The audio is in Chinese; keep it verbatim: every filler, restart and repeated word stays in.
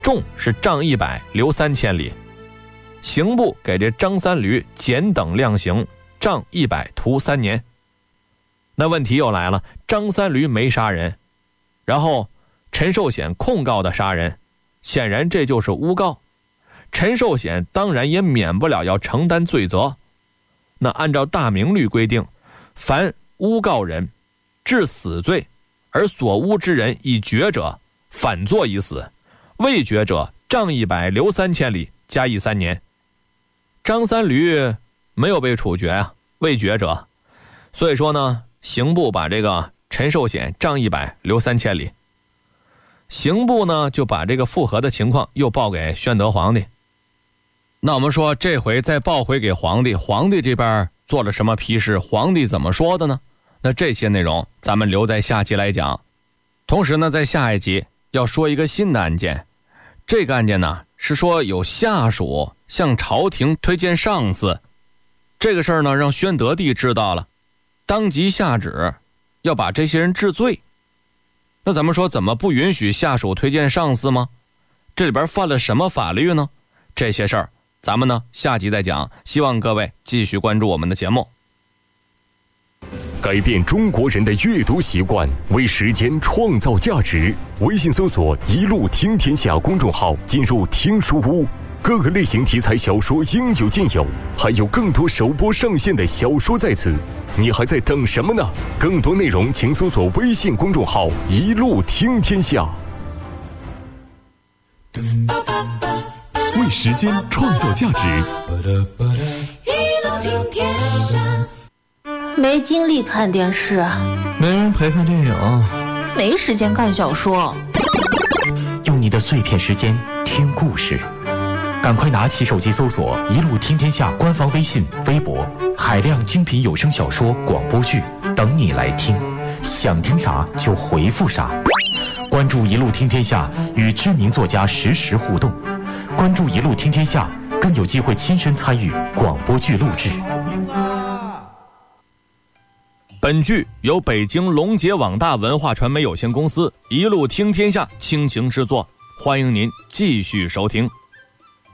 重是杖一百，流三千里。刑部给这张三驴减等量刑，杖一百，徒三年。那问题又来了，张三驴没杀人，然后陈寿显控告的杀人，显然这就是诬告。陈寿显当然也免不了要承担罪责。那按照大明律规定，凡诬告人治死罪，而所诬之人已决者，反坐以死；未决者，杖一百，流三千里，加役三年。张三驴没有被处决啊，未决者，所以说呢，刑部把这个陈寿显杖一百，流三千里。刑部呢就把这个复核的情况又报给宣德皇帝。那我们说这回再报回给皇帝，皇帝这边做了什么批示，皇帝怎么说的呢？那这些内容咱们留在下集来讲。同时呢，在下一集要说一个新的案件。这个案件呢是说有下属向朝廷推荐上司，这个事儿呢让宣德帝知道了，当即下旨要把这些人治罪。那咱们说怎么不允许下属推荐上司吗？这里边犯了什么法律呢？这些事儿咱们呢下集再讲，希望各位继续关注我们的节目。 改变中国人的阅读习惯，为时间创造价值。微信搜索一路听天下公众号，进入听书屋，各个类型题材小说应有尽有，还有更多首播上线的小说在此，你还在等什么呢？更多内容请搜索微信公众号一路听天下。为时间创造价值， 一路听天下。 没精力看电视， 没人陪看电影， 没时间看小说。 用你的碎片时间听故事，赶快拿起手机搜索一路听天下官方微信微博，海量精品有声小说广播剧等你来听，想听啥就回复啥。关注一路听天下，与知名作家实时互动，关注一路听天下，更有机会亲身参与广播剧录制。 本剧由北京龙杰网大文化传媒有限公司一路听天下倾情制作，欢迎您继续收听。